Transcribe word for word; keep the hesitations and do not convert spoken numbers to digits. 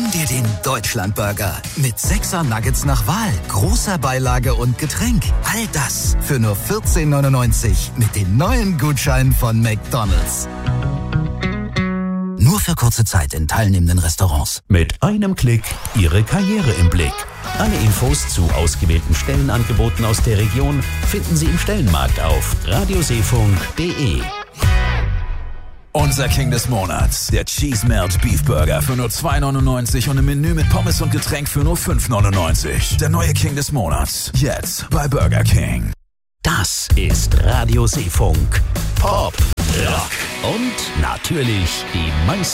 Gönn dir den Deutschlandburger mit sechser Nuggets nach Wahl, großer Beilage und Getränk. All das für nur vierzehn neunundneunzig mit den neuen Gutscheinen von McDonald's. Nur für kurze Zeit in teilnehmenden Restaurants. Mit einem Klick Ihre Karriere im Blick. Alle Infos zu ausgewählten Stellenangeboten aus der Region finden Sie im Stellenmarkt auf radioseefunk punkt de. Unser King des Monats, der Cheese Melt Beef Burger für nur zwei neunundneunzig und ein Menü mit Pommes und Getränk für nur fünf neunundneunzig. Der neue King des Monats, jetzt bei Burger King. Das ist Radio Seefunk. Pop, Rock und natürlich die meisten